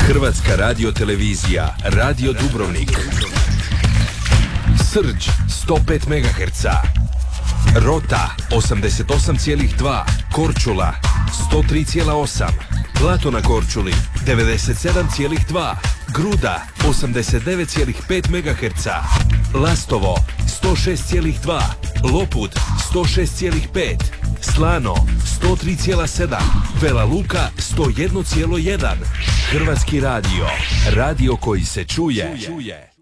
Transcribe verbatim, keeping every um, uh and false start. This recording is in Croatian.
Hrvatska radiotelevizija, Radio Dubrovnik. Srđ, sto pet megaherca. Rota, osamdeset osam zarez dva. Korčula, sto tri zarez osam. Blato na Korčuli, devedeset sedam zarez dva. Gruda, osamdeset devet zarez pet megaherca. Lastovo, sto šest zarez dva. Lopud, sto šest zarez pet. Slano, sto tri zarez sedam. Vela Luka, sto jedan zarez jedan. Hrvatski radio, radio koji se čuje.